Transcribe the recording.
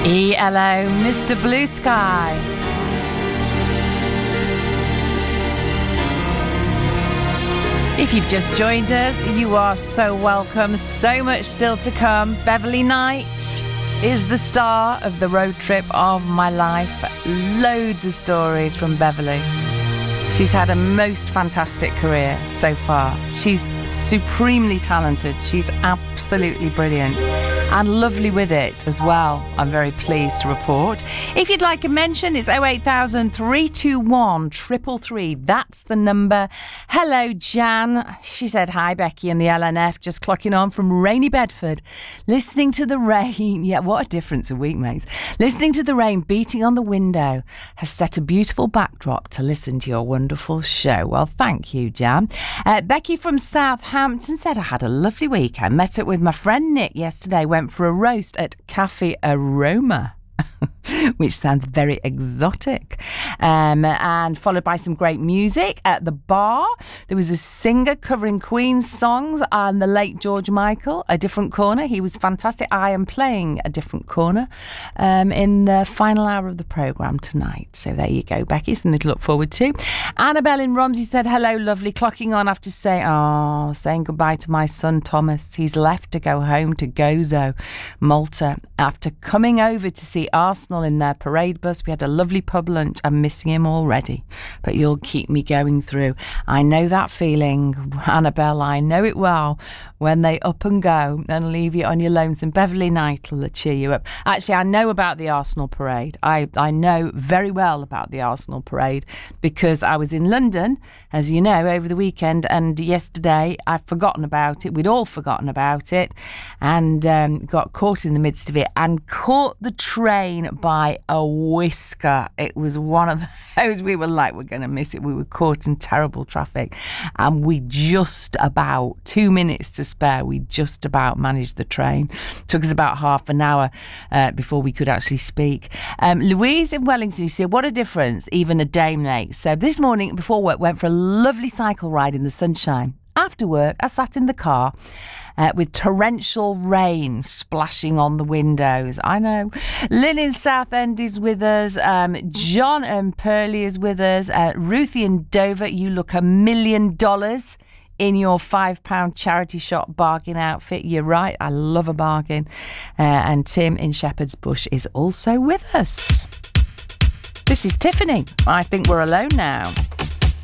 ELO, Mr. Blue Sky. If you've just joined us, you are so welcome. So much still to come. Beverly Knight is the star of the road trip of my life. Loads of stories from Beverly. She's had a most fantastic career so far. She's supremely talented. She's absolutely brilliant and lovely with it as well, I'm very pleased to report. If you'd like a mention, it's 08000 321 333. That's the number. Hello, Jan. She said, hi, Becky and the LNF, just clocking on from rainy Bedford. Listening to the rain. Yeah, what a difference a week makes. Listening to the rain beating on the window has set a beautiful backdrop to listen to your wonderful show. Well, thank you, Jan. Becky from Southampton said, I had a lovely week. I met up with my friend Nick yesterday, went for a roast at Cafe Aroma. Which sounds very exotic, and followed by some great music at the bar. There was a singer covering Queen's songs and the late George Michael, A Different Corner. He was fantastic. I am playing A Different Corner in the final hour of the programme tonight. So there you go, Becky, something to look forward to. Annabelle in Romsey said, hello, lovely, clocking on after saying goodbye to my son Thomas. He's left to go home to Gozo, Malta, after coming over to see Arsenal in their parade bus. We had a lovely pub lunch. I'm missing him already, but you'll keep me going through. I know that feeling, Annabelle. I know it well when they up and go and leave you on your lonesome. Beverly Knight will cheer you up. Actually, I know about the Arsenal parade. I know very well about the Arsenal parade because I was in London, as you know, over the weekend, and yesterday I've forgotten about it. We'd all forgotten about it and got caught in the midst of it and caught the train by a whisker. It was one of those we were like, we're going to miss it. We were caught in terrible traffic and we just about 2 minutes to spare. We just about managed the train. Took us about half an hour before we could actually speak. Louise in Wellington, you see, what a difference even a day makes. So this morning before work, went for a lovely cycle ride in the sunshine. After work, I sat in the car with torrential rain splashing on the windows. I know. Lynn in Southend is with us. John and Pearlie is with us. Ruthie in Dover, you look $1 million in your £5 charity shop bargain outfit. You're right. I love a bargain. And Tim in Shepherd's Bush is also with us. This is Tiffany. I think we're alone now.